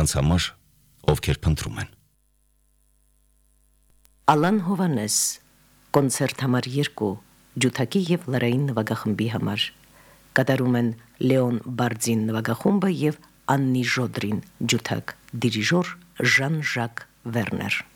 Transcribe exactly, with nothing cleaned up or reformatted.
նրանց համար, ովքեր փնտրում են։ Ալան Հովանես, կոնցերտ համար երկու, ջութակի և լրային նվագախմբի համար։ Կատարում են Լեոն Բարձին նվագախումբը և Աննի Ժոդրին ջութակ, դիրիժոր Ժան-Ժակ Վերներ։